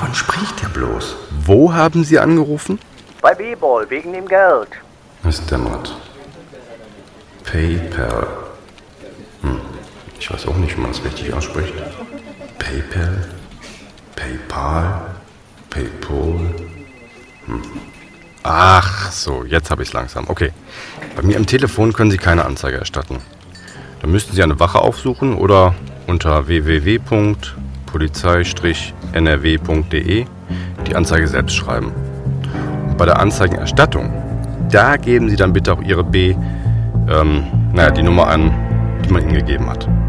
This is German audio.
Wovon spricht der bloß? Wo haben Sie angerufen? Bei B-Ball, wegen dem Geld. Es dämmert. PayPal. Ich weiß auch nicht, wie man es richtig ausspricht. PayPal? PayPal? PayPal? Ach so, jetzt habe ich es langsam. Okay. Bei mir im Telefon können Sie keine Anzeige erstatten. Da müssten Sie eine Wache aufsuchen oder unter www.polizei-nrw.de die Anzeige selbst schreiben. Und bei der Anzeigenerstattung, da geben Sie dann bitte auch Ihre die Nummer an, die man Ihnen gegeben hat.